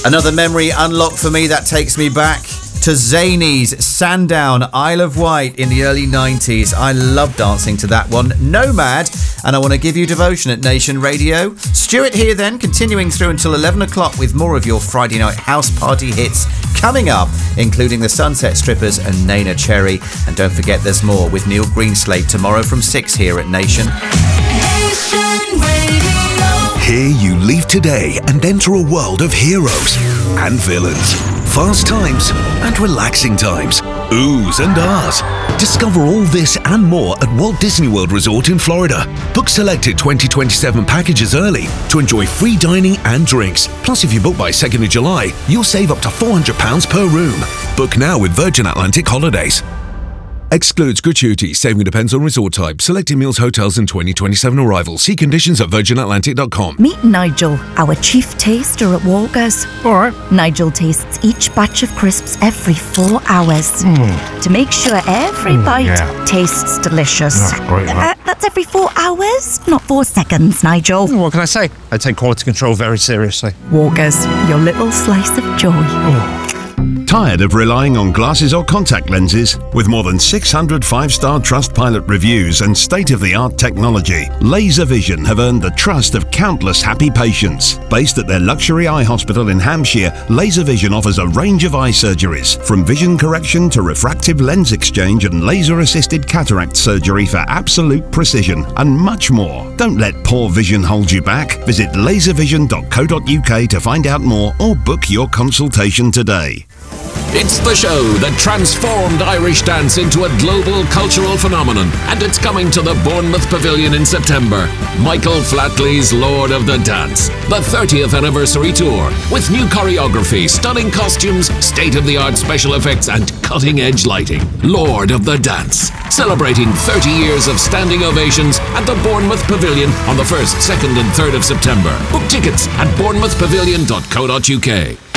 Another memory unlocked for me that takes me back to Zanies, Sandown, Isle of Wight in the early 90s. I love dancing to that one. Nomad, and I want to give you devotion at Nation Radio. Stuart here then, continuing through until 11 o'clock with more of your Friday night house party hits coming up, including the Sunset Strippers and Nana Cherry. And don't forget there's more with Neil Greenslade tomorrow from 6 here at Nation. Nation Radio. Here you leave today and enter a world of heroes and villains, fast times and relaxing times, oohs and ahs. Discover all this and more at Walt Disney World Resort in Florida. Book selected 2027 packages early to enjoy free dining and drinks. Plus, if you book by 2nd of July, you'll save up to £400 per room. Book now with Virgin Atlantic Holidays. Excludes gratuity. Saving depends on resort type. Selected meals, hotels and 2027 arrivals. See conditions at virginatlantic.com. Meet Nigel, our chief taster at Walker's. All right. Nigel tastes each batch of crisps every 4 hours to make sure every bite tastes delicious. That's great, that. That's every 4 hours, not 4 seconds, Nigel. What can I say? I take quality control very seriously. Walker's, your little slice of joy. Tired of relying on glasses or contact lenses? With more than 600 5-star Trustpilot reviews and state-of-the-art technology, Laser Vision have earned the trust of countless happy patients. Based at their luxury eye hospital in Hampshire, Laser Vision offers a range of eye surgeries, from vision correction to refractive lens exchange and laser-assisted cataract surgery for absolute precision, and much more. Don't let poor vision hold you back. Visit laservision.co.uk to find out more or book your consultation today. It's the show that transformed Irish dance into a global cultural phenomenon, and it's coming to the Bournemouth Pavilion in September. Michael Flatley's Lord of the Dance, the 30th anniversary tour, with new choreography, stunning costumes, state-of-the-art special effects and cutting-edge lighting. Lord of the Dance, celebrating 30 years of standing ovations at the Bournemouth Pavilion on the 1st, 2nd and 3rd of September. Book tickets at bournemouthpavilion.co.uk.